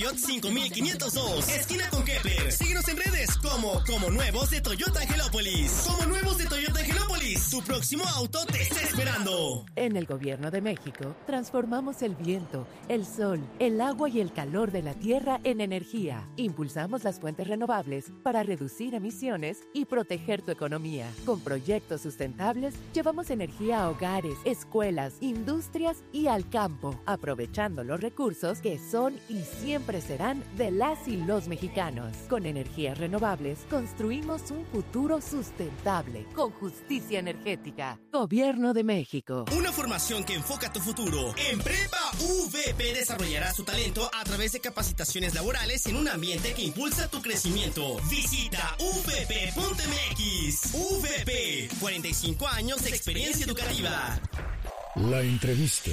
Elliot 5502, esquina con Kepler. Síguenos en redes como Nuevos de Toyota Angelópolis. Como Nuevos de Toyota Angelópolis, tu próximo auto te está esperando. En el Gobierno de México, transformamos el viento, el sol, el agua y el calor de la tierra en energía. Impulsamos las fuentes renovables para reducir emisiones y proteger tu economía. Con proyectos sustentables, llevamos energía a hogares, escuelas, industrias y al campo, aprovechando los recursos que son y siempre serán de las y los mexicanos. Con energías renovables, construimos un futuro sustentable, con justicia energética. Gobierno de México. Una formación que enfoca tu futuro. En Prepa VP desarrollarás tu talento a través de capacitaciones laborales en un ambiente que impulsa tu crecimiento. Visita vp.mx. VP, 45 años de experiencia educativa. La entrevista.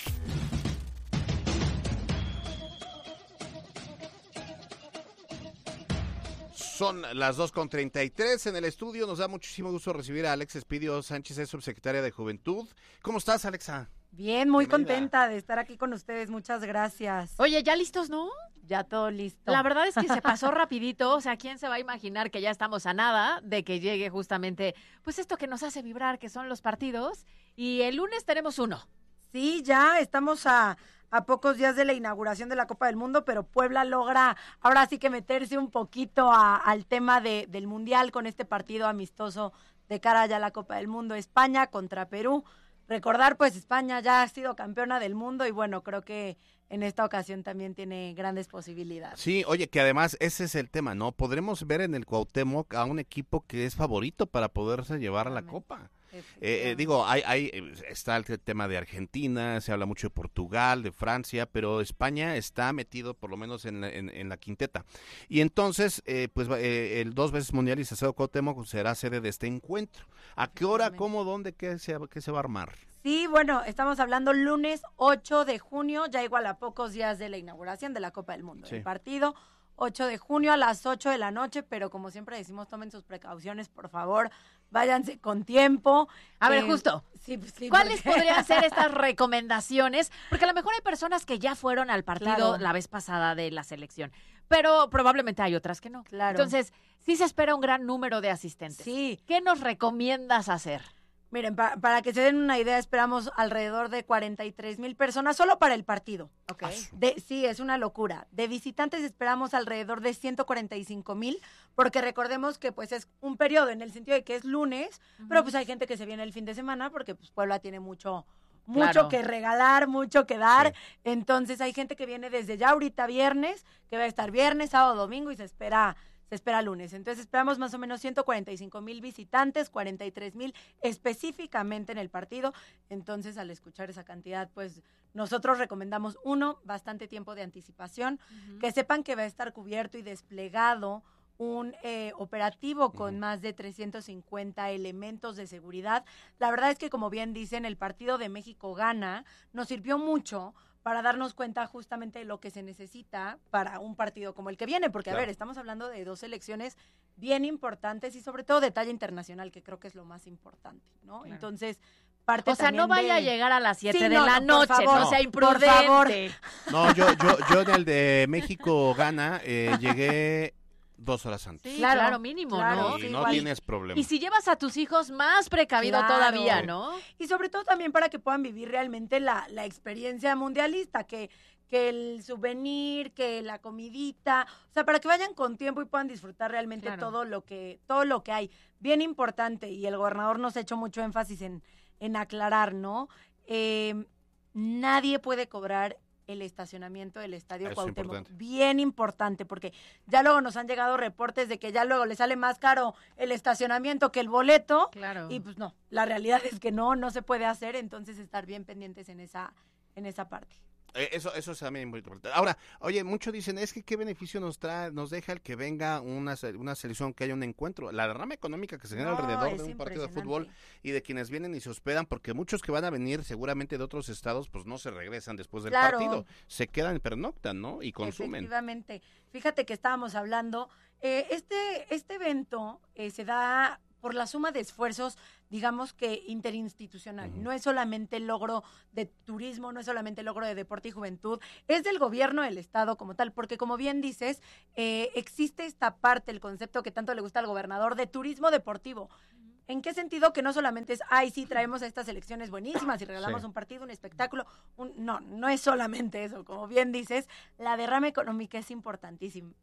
Son las 2:33 en el estudio. Nos da muchísimo gusto recibir a Alexa Espidio Sánchez, es subsecretaria de Juventud. ¿Cómo estás, Alexa? Bien, muy Bienvenida. contenta de estar aquí con ustedes. Muchas gracias. Oye, ¿ya listos, no? Ya todo listo. La verdad es que se pasó rapidito. O sea, ¿quién se va a imaginar que ya estamos a nada de que llegue justamente, pues esto que nos hace vibrar, que son los partidos? Y el lunes tenemos uno. Sí, ya estamos a pocos días de la inauguración de la Copa del Mundo, pero Puebla logra ahora sí que meterse un poquito al tema del Mundial con este partido amistoso de cara ya a la Copa del Mundo. España contra Perú. Recordar, pues España ya ha sido campeona del mundo y bueno, creo que en esta ocasión también tiene grandes posibilidades. Sí, oye, que además ese es el tema, ¿no? Podremos ver en el Cuauhtémoc a un equipo que es favorito para poderse llevar a la Copa. Digo, está el tema de Argentina, se habla mucho de Portugal, de Francia, pero España está metido por lo menos en la quinteta. Y entonces, el 2 veces mundialista Estadio Cuauhtémoc será sede de este encuentro. ¿A qué hora, cómo, dónde, qué se va a armar? Sí, bueno, estamos hablando lunes 8 de junio, ya igual a pocos días de la inauguración de la Copa del Mundo. Sí. El partido 8 de junio a las 8 de la noche, pero como siempre decimos, tomen sus precauciones, por favor, váyanse con tiempo. A ver, justo, sí, ¿cuáles podrían ser estas recomendaciones? Porque a lo mejor hay personas que ya fueron al partido la vez pasada de la selección, pero probablemente hay otras que no. Claro. Entonces, sí se espera un gran número de asistentes. Sí. ¿Qué nos recomiendas hacer? Miren, para que se den una idea, esperamos alrededor de 43,000 personas solo para el partido. Okay. Sí, es una locura. De visitantes esperamos alrededor de 145,000, porque recordemos que pues es un periodo en el sentido de que es lunes, pero pues hay gente que se viene el fin de semana porque pues Puebla tiene mucho que regalar, mucho que dar. Sí. Entonces hay gente que viene desde ya ahorita viernes, que va a estar viernes, sábado, domingo y se espera lunes. Entonces esperamos más o menos 145,000 visitantes, 43,000 específicamente en el partido. Entonces al escuchar esa cantidad, pues nosotros recomendamos bastante tiempo de anticipación, que sepan que va a estar cubierto y desplegado un operativo con más de 350 elementos de seguridad. La verdad es que, como bien dicen, el partido de México-Ghana nos sirvió mucho para darnos cuenta justamente de lo que se necesita para un partido como el que viene, porque, a ver, estamos hablando de dos selecciones bien importantes y sobre todo de talla internacional, que creo que es lo más importante, ¿no? Claro. Entonces, o sea, no vaya a llegar a las 7 de la noche, favor, no sea imprudente. Por favor. No, yo en el de México-Ghana llegué 2 horas antes. Sí, claro, mínimo, ¿no? Y no tienes problema. Y si llevas a tus hijos, más precavido todavía, ¿no? Y sobre todo también para que puedan vivir realmente la experiencia mundialista, que el souvenir, que la comidita, o sea, para que vayan con tiempo y puedan disfrutar realmente todo lo que hay. Bien importante, y el gobernador nos ha hecho mucho énfasis en aclarar, ¿no? Nadie puede cobrar el estacionamiento del Estadio Cuauhtémoc. Bien importante, porque ya luego nos han llegado reportes de que ya luego le sale más caro el estacionamiento que el boleto. Claro. Y pues no, la realidad es que no se puede hacer, entonces estar bien pendientes en esa parte. Eso es también muy importante. Ahora, oye, muchos dicen, es que qué beneficio nos deja el que venga una selección, que haya un encuentro. La derrama económica que se genera alrededor de un partido de fútbol y de quienes vienen y se hospedan, porque muchos que van a venir seguramente de otros estados, pues no se regresan después del partido. Se quedan, pernoctan, ¿no? Y consumen. Efectivamente. Fíjate que estábamos hablando, este evento se da por la suma de esfuerzos, digamos que interinstitucional. No es solamente el logro de turismo, no es solamente el logro de deporte y juventud, es del gobierno del Estado como tal, porque como bien dices, existe esta parte, el concepto que tanto le gusta al gobernador de turismo deportivo. ¿En qué sentido? Que no solamente es, sí, traemos a estas selecciones buenísimas y regalamos un partido, un espectáculo. No es solamente eso. Como bien dices, la derrama económica es importantísima.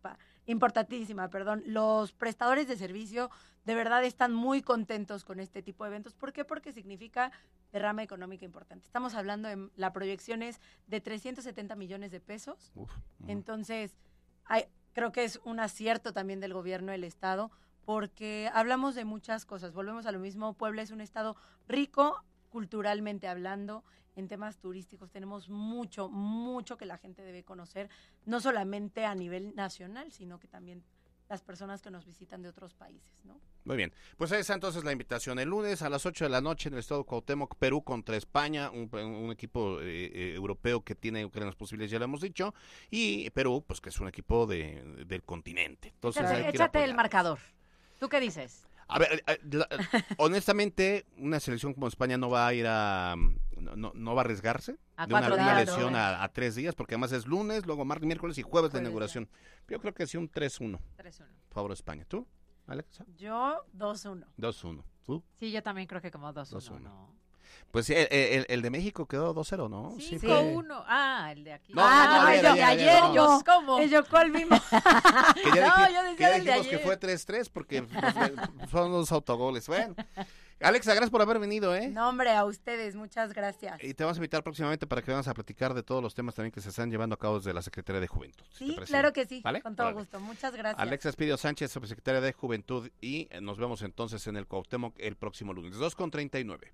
Los prestadores de servicio de verdad están muy contentos con este tipo de eventos. ¿Por qué? Porque significa derrama económica importante. Estamos hablando de la proyección es de 370 millones de pesos. Entonces, creo que es un acierto también del gobierno del Estado, porque hablamos de muchas cosas. Volvemos a lo mismo, Puebla es un estado rico culturalmente hablando, en temas turísticos tenemos mucho que la gente debe conocer, no solamente a nivel nacional, sino que también las personas que nos visitan de otros países, ¿no? Muy bien, pues ahí está entonces la invitación el lunes a las 8 de la noche en el estado de Cuauhtémoc, Perú contra España, un equipo europeo que tiene grandes posibilidades, ya lo hemos dicho, y Perú, pues que es un equipo del continente. Entonces, échate el marcador. ¿Tú qué dices? A ver, honestamente, una selección como España no va a ir no va a arriesgarse de una lesión a 3 días, porque además es lunes, luego martes, miércoles y jueves de inauguración. Yo creo que sí un 3-1. 3-1. Favor de España. ¿Tú, Alexa? Yo 2-1. 2-1. ¿Tú? Sí, yo también creo que como 2-1. ¿no? Pues sí, el de México quedó 2-0, ¿no? 5-1 el de aquí. Ayer yo, ¿cómo? ¿Cuál vimos? Yo decía el de ayer. Que fue 3-3 porque fueron los autogoles. Bueno, Alexa, gracias por haber venido, ¿eh? No, hombre, a ustedes, muchas gracias. Y te vamos a invitar próximamente para que vamos a platicar de todos los temas también que se están llevando a cabo desde la Secretaría de Juventud. Sí, claro que sí, ¿vale? Con todo gusto. Muchas gracias. Alexa Espidio Sánchez, subsecretaria de Juventud, y nos vemos entonces en el Cuauhtémoc el próximo lunes, 2:39.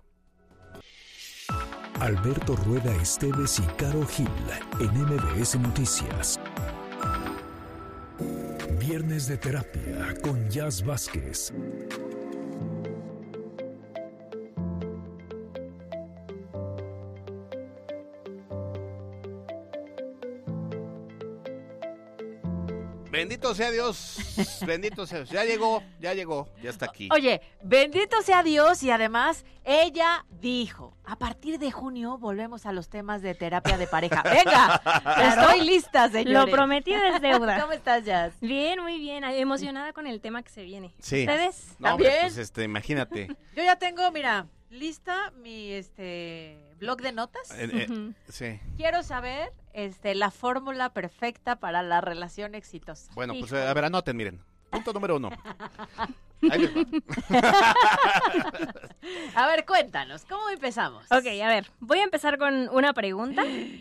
Alberto Rueda Esteves y Caro Gil en MBS Noticias. Viernes de terapia con Jazz Vázquez. Bendito sea Dios, bendito sea Dios. Ya llegó, ya está aquí. Oye, bendito sea Dios, y además ella dijo, a partir de junio volvemos a los temas de terapia de pareja. Venga, estoy lista, señores. Lo prometido es deuda. ¿Cómo estás, Jazz? Bien, muy bien, emocionada con el tema que se viene. Sí. ¿Ustedes? No, ¿También? Pues imagínate. Yo ya tengo, mira, lista mi blog de notas. Sí. Quiero saber la fórmula perfecta para la relación exitosa. Bueno, pues a ver, anoten, miren. Punto número 1. Ahí les va. A ver, cuéntanos, ¿cómo empezamos? Ok, a ver, voy a empezar con una pregunta.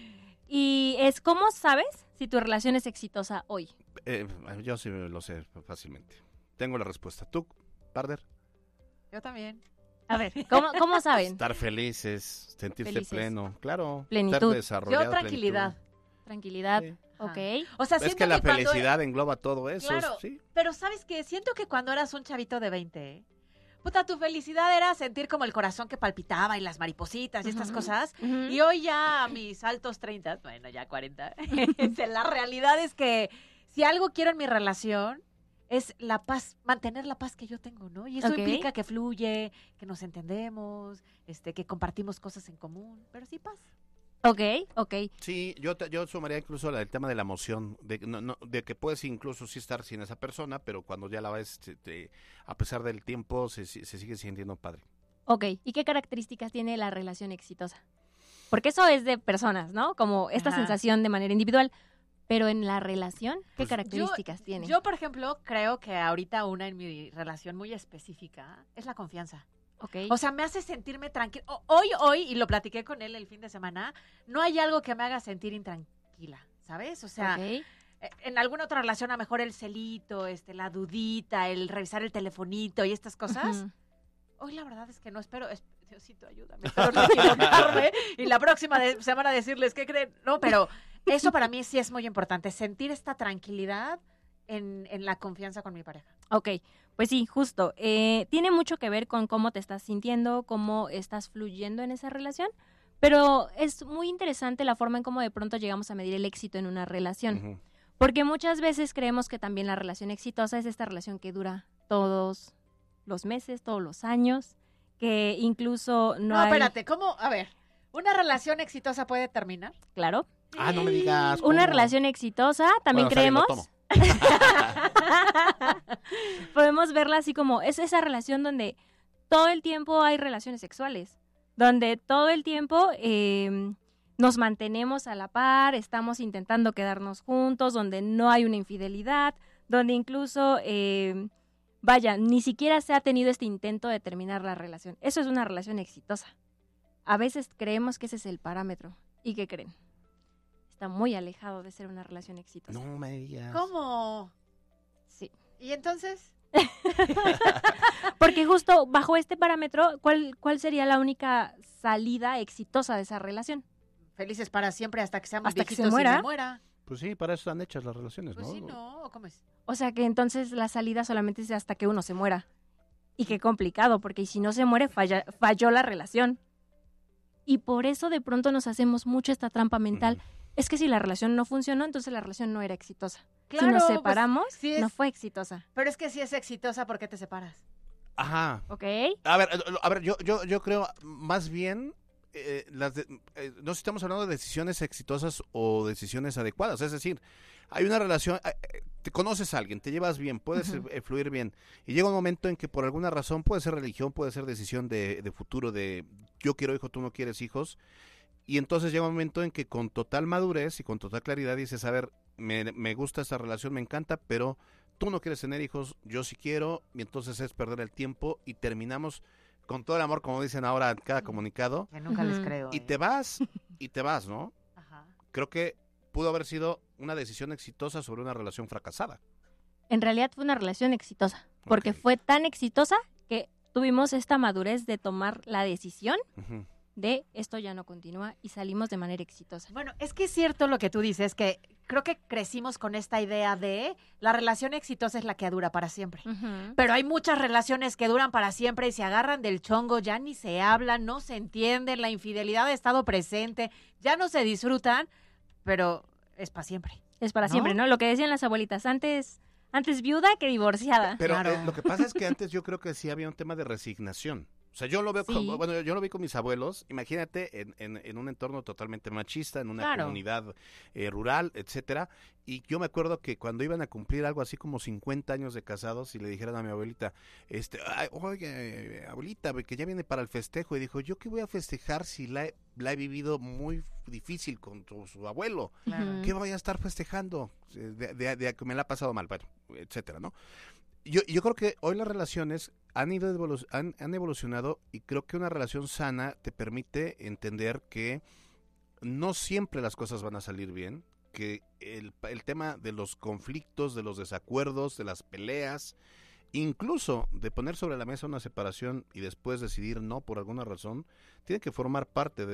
Y es, ¿cómo sabes si tu relación es exitosa hoy? Yo sí lo sé fácilmente. Tengo la respuesta. ¿Tú, Parder? Yo también. A ver, ¿cómo saben? Estar felices, sentirse pleno, claro. Plenitud. Estar desarrollado. Yo tranquilidad. Plenitud. Tranquilidad, sí. Ok. O sea, es que la felicidad engloba todo eso. Claro, sí. Pero ¿sabes qué? Siento que cuando eras un chavito de 20, puta, tu felicidad era sentir como el corazón que palpitaba y las maripositas y estas cosas. Y hoy ya a mis altos 30, bueno, ya 40, la realidad es que si algo quiero en mi relación es la paz, mantener la paz que yo tengo, ¿no? Y eso implica que fluye, que nos entendemos, que compartimos cosas en común, pero sí paz. Ok. Sí, yo sumaría incluso el tema de la emoción, de que puedes incluso sí estar sin esa persona, pero cuando ya la ves, a pesar del tiempo, se sigue sintiendo padre. Ok, ¿y qué características tiene la relación exitosa? Porque eso es de personas, ¿no? Como esta sensación de manera individual, pero en la relación, ¿qué características tiene? Yo, por ejemplo, creo que ahorita una en mi relación muy específica es la confianza. Okay. O sea, me hace sentirme tranquila. Hoy, y lo platiqué con él el fin de semana, no hay algo que me haga sentir intranquila, ¿sabes? O sea, en alguna otra relación, a lo mejor el celito, la dudita, el revisar el telefonito y estas cosas. Hoy la verdad es que no espero, Diosito, ayúdame, espero no equivocarme. Y la próxima semana decirles, ¿qué creen? No, pero eso para mí sí es muy importante, sentir esta tranquilidad en la confianza con mi pareja. Ok, pues sí, justo. Tiene mucho que ver con cómo te estás sintiendo, cómo estás fluyendo en esa relación, pero es muy interesante la forma en cómo de pronto llegamos a medir el éxito en una relación. Porque muchas veces creemos que también la relación exitosa es esta relación que dura todos los meses, todos los años, que incluso no hay... espérate, ¿cómo? A ver, ¿una relación exitosa puede terminar? Claro. No me digas. Una ¿cómo? relación exitosa, también Bueno, creemos... está bien, lo tomo. Podemos verla así como, es esa relación donde todo el tiempo hay relaciones sexuales, donde todo el tiempo nos mantenemos a la par, estamos intentando quedarnos juntos, donde no hay una infidelidad, donde incluso, ni siquiera se ha tenido este intento de terminar la relación. Eso es una relación exitosa. A veces creemos que ese es el parámetro. ¿Y qué creen? Está muy alejado de ser una relación exitosa. No me digas. ¿Cómo? Sí. ¿Y entonces? Porque justo bajo este parámetro, ¿cuál sería la única salida exitosa de esa relación? Felices para siempre hasta que seamos Hasta que se viejitos y muera. me muera. Pues sí, para eso están hechas las relaciones, Pues ¿no? sí, no, ¿cómo es? O sea que entonces la salida solamente es hasta que uno se muera. Y qué complicado, porque si no se muere, falló la relación. Y por eso de pronto nos hacemos mucho esta trampa mental. Es que si la relación no funcionó, entonces la relación no era exitosa. Claro, si nos pues, separamos, sí es- no fue exitosa. Pero es que si es exitosa, ¿por qué te separas? Ajá. ¿Ok? A ver, yo creo más bien no sé si estamos hablando de decisiones exitosas o decisiones adecuadas. Es decir, hay una relación, te conoces a alguien, te llevas bien, puedes fluir bien, y llega un momento en que por alguna razón, puede ser religión, puede ser decisión de futuro, de yo quiero hijos, tú no quieres hijos, y entonces llega un momento en que con total madurez y con total claridad dices, a ver, me gusta esta relación, me encanta, pero tú no quieres tener hijos, yo sí quiero, y entonces es perder el tiempo y terminamos con todo el amor, como dicen ahora en cada comunicado, Que nunca les creo. y te vas, ¿no? Ajá. Creo que pudo haber sido una decisión exitosa sobre una relación fracasada. En realidad fue una relación exitosa, porque Ok. fue tan exitosa que tuvimos esta madurez de tomar la decisión Ujú. de esto ya no continúa y salimos de manera exitosa. Bueno, es que es cierto lo que tú dices, que creo que crecimos con esta idea de la relación exitosa es la que dura para siempre. Ujú. Pero hay muchas relaciones que duran para siempre y se agarran del chongo, ya ni se hablan, no se entienden, la infidelidad ha estado presente, ya no se disfrutan, pero es para siempre. Es para ¿No? siempre, ¿no? Lo que decían las abuelitas, antes viuda que divorciada. Pero Claro. lo que pasa es que antes yo creo que sí había un tema de resignación. O sea, yo lo veo Sí. como, bueno, yo lo vi con mis abuelos, imagínate en un entorno totalmente machista, en una Claro. comunidad rural, etcétera, y yo me acuerdo que cuando iban a cumplir algo así como 50 años de casados y le dijeron a mi abuelita, "Ay, oye, abuelita, que ya viene para el festejo", y dijo, "¿Yo qué voy a festejar si la he vivido muy difícil con su abuelo? Claro. ¿Qué voy a estar festejando? De que me la ha pasado mal", bueno, etcétera, ¿no? Yo creo que hoy las relaciones han evolucionado, y creo que una relación sana te permite entender que no siempre las cosas van a salir bien, que el tema de los conflictos, de los desacuerdos, de las peleas, incluso de poner sobre la mesa una separación y después decidir no por alguna razón, tiene que formar parte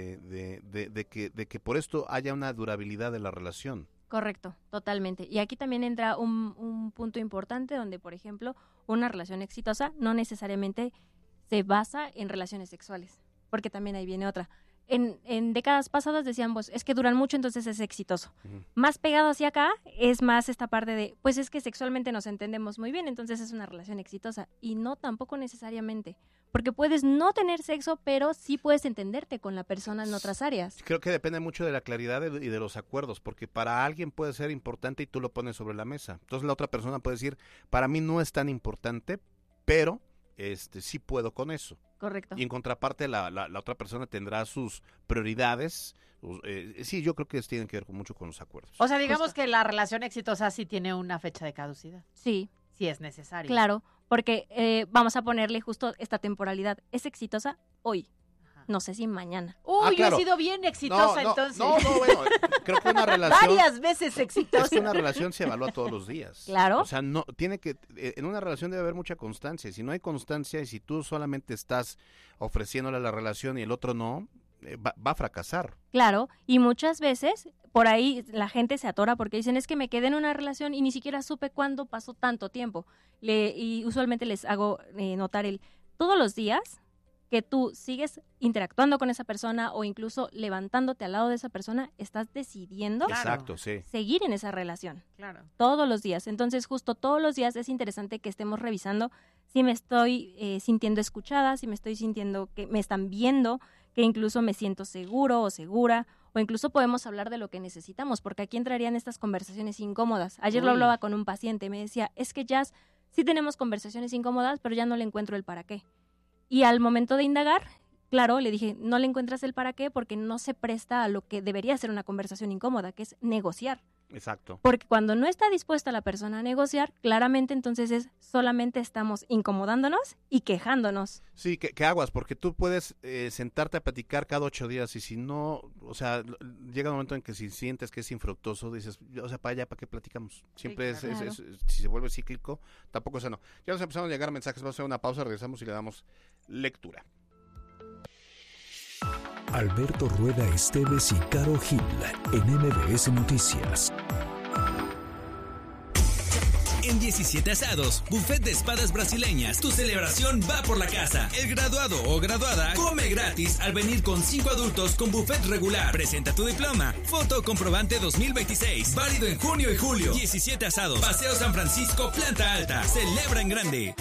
de que por esto haya una durabilidad de la relación. Correcto, totalmente. Y aquí también entra un punto importante donde, por ejemplo, una relación exitosa no necesariamente se basa en relaciones sexuales, porque también ahí viene otra. En décadas pasadas decían, pues, es que duran mucho, entonces es exitoso. Ujú. Más pegado hacia acá es más esta parte de, pues es que sexualmente nos entendemos muy bien, entonces es una relación exitosa. Y no, tampoco necesariamente, porque puedes no tener sexo, pero sí puedes entenderte con la persona en otras áreas. Creo que depende mucho de la claridad y de los acuerdos, porque para alguien puede ser importante y tú lo pones sobre la mesa. Entonces la otra persona puede decir, para mí no es tan importante, pero sí puedo con eso. Correcto. Y en contraparte la otra persona tendrá sus prioridades. Sí, yo creo que tienen que ver mucho con los acuerdos. O sea, digamos Justo. que la relación exitosa sí tiene una fecha de caducidad, Sí, si es necesario. claro, porque vamos a ponerle justo esta temporalidad. Es exitosa hoy, Ajá. no sé si mañana. Uy, claro. yo he sido bien exitosa entonces. No, bueno, creo que una relación... Varias veces exitosa. Es que una relación se evalúa todos los días. Claro. O sea, no tiene que en una relación debe haber mucha constancia. Si no hay constancia y si tú solamente estás ofreciéndole a la relación y el otro no, va a fracasar. Claro, y muchas veces por ahí la gente se atora porque dicen, es que me quedé en una relación y ni siquiera supe cuándo pasó tanto tiempo. Y usualmente les hago notar todos los días que tú sigues interactuando con esa persona o incluso levantándote al lado de esa persona, estás decidiendo Exacto, sí. seguir en esa relación. Claro. Todos los días. Entonces, justo todos los días es interesante que estemos revisando si me estoy sintiendo escuchada, si me estoy sintiendo que me están viendo, que incluso me siento seguro o segura, o incluso podemos hablar de lo que necesitamos, porque aquí entrarían estas conversaciones incómodas. Ayer lo hablaba con un paciente, me decía, es que Jazz, sí tenemos conversaciones incómodas, pero ya no le encuentro el para qué. Y al momento de indagar, claro, le dije, no le encuentras el para qué porque no se presta a lo que debería ser una conversación incómoda, que es negociar. Exacto. Porque cuando no está dispuesta la persona a negociar, claramente entonces solamente estamos incomodándonos y quejándonos. Sí, que aguas, porque tú puedes sentarte a platicar cada 8 días y si no, o sea, llega un momento en que si sientes que es infructuoso, dices, o sea, para allá, ¿para qué platicamos? Siempre Sí, claro. si se vuelve cíclico, tampoco es sano. Ya nos empezaron a llegar mensajes, vamos a hacer una pausa, regresamos y le damos lectura. Alberto Rueda Esteves y Caro Gil en MBS Noticias. En 17 Asados, buffet de espadas brasileñas, tu celebración va por la casa. El graduado o graduada come gratis al venir con 5 adultos con buffet regular. Presenta tu diploma. Foto comprobante 2026. Válido en junio y julio. 17 Asados. Paseo San Francisco, planta alta. Celebra en grande.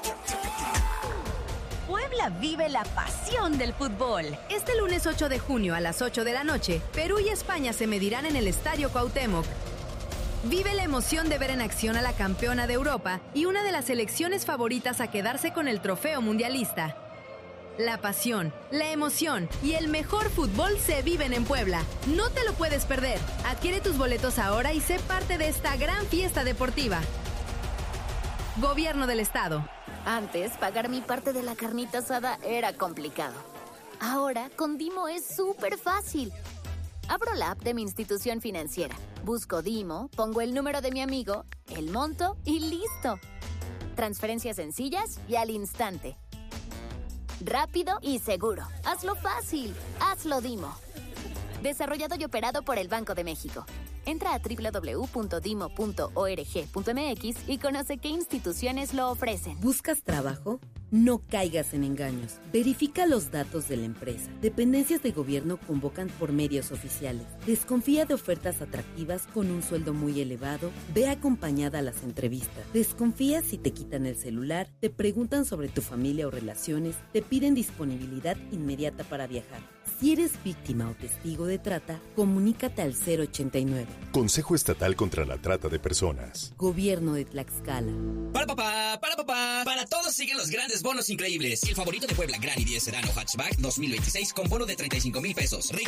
Puebla vive la pasión del fútbol. Este lunes 8 de junio a las 8 de la noche, Perú y España se medirán en el Estadio Cuauhtémoc. Vive la emoción de ver en acción a la campeona de Europa y una de las selecciones favoritas a quedarse con el trofeo mundialista. La pasión, la emoción y el mejor fútbol se viven en Puebla. No te lo puedes perder. Adquiere tus boletos ahora y sé parte de esta gran fiesta deportiva. Gobierno del Estado. Antes, pagar mi parte de la carnita asada era complicado. Ahora, con Dimo es súper fácil. Abro la app de mi institución financiera, busco Dimo, pongo el número de mi amigo, el monto y ¡listo! Transferencias sencillas y al instante. Rápido y seguro. Hazlo fácil. Hazlo Dimo. Desarrollado y operado por el Banco de México. Entra a www.dimo.org.mx y conoce qué instituciones lo ofrecen. ¿Buscas trabajo? No caigas en engaños. Verifica los datos de la empresa. Dependencias de gobierno convocan por medios oficiales. Desconfía de ofertas atractivas con un sueldo muy elevado. Ve acompañada a las entrevistas. Desconfía si te quitan el celular, te preguntan sobre tu familia o relaciones, te piden disponibilidad inmediata para viajar. Si eres víctima o testigo de trata, comunícate al 089. Consejo Estatal contra la Trata de Personas. Gobierno de Tlaxcala. Para papá, para todos siguen los grandes bonos increíbles. El favorito de Puebla, Gran i10 Sedán o Hatchback 2026 con bono de 35,000 pesos.